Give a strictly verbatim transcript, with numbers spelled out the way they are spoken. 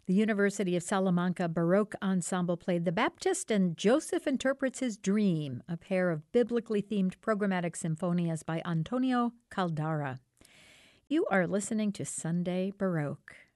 The University of Salamanca Baroque Ensemble played The Baptist and Joseph Interprets His Dream, a pair of biblically themed programmatic symphonias by Antonio Caldara. You are listening to Sunday Baroque.